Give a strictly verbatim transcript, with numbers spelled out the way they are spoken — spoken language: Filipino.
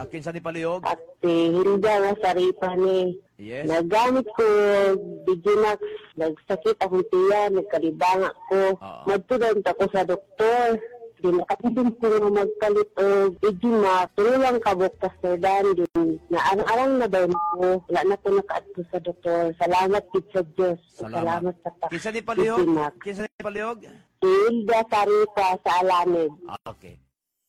kinsa ni palihog? At si Hilda nga saripa ni. Yes. Nagamit ko Digimax, nagsakit akong tiyan, nagkalibanga ko. Oo. Magtudant ako sa doktor. Di nakatidin ko nga magpalit o Digimax. Tulang kabok pastordan din. Naarang-arang na daw ko. Wala na ko nakaadto sa doktor. Salamat kid sa Diyos. Salamat. sa pa. Kinsa ni palihog? Digimax. Kinsa ni palihog? Si Hilda saripa sa Alamed. Ah, okay.